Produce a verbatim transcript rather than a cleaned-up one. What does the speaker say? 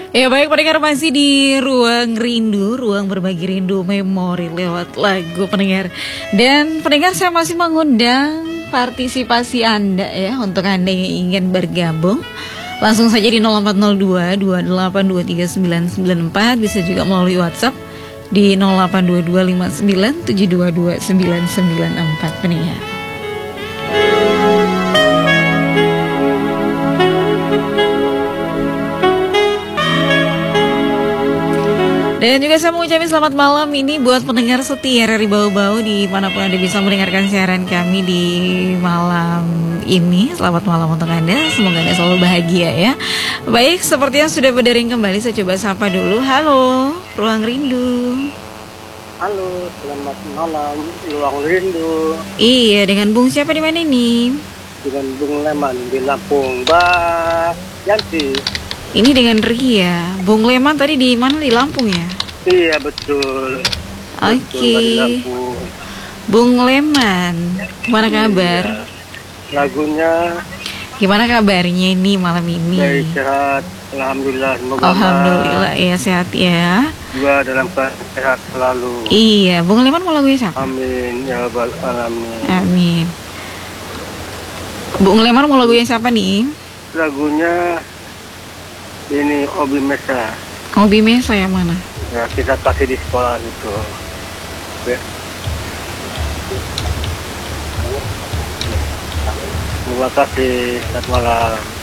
Ya baik pendengar, masih di Ruang Rindu, ruang berbagi rindu memori lewat lagu pendengar. Dan pendengar, saya masih mengundang partisipasi Anda ya, untuk Anda yang ingin bergabung. Langsung saja di nol empat nol dua dua delapan dua tiga sembilan sembilan empat. Bisa juga melalui WhatsApp di nol delapan dua dua lima sembilan tujuh dua dua sembilan sembilan empat pendengar. Dan juga saya mengucapkan selamat malam ini buat pendengar setia dari Bau-Bau dimanapun Anda bisa mendengarkan siaran kami di malam ini. Selamat malam untuk Anda, semoga Anda selalu bahagia ya. Baik, seperti yang sudah berdering kembali, saya coba sapa dulu. Halo, Ruang Rindu. Halo, selamat malam Ruang Rindu. Iya, dengan Bung siapa di mana ini? Dengan Bung Leman di Lampung, Mbak Yanti. Ini dengan Ria. Bung Leman tadi di mana, di Lampung ya? Iya betul. Oke. Okay. Bung Leman, gimana kabar? Iya. Lagunya. Gimana kabarnya ini malam ini? Baik, sehat. Alhamdulillah. Alhamdulillah ya, sehat ya. Juga dalam keadaan sehat selalu. Iya, Bung Leman mau lagunya siapa? Amin ya rabbal alamin. Amin. Bung Leman mau lagunya siapa nih? Lagunya ini Obi Mesa. Obi Mesa yang mana? Ya, kita kasih di sekolah itu. Ya. Terima kasih. Selamat malam.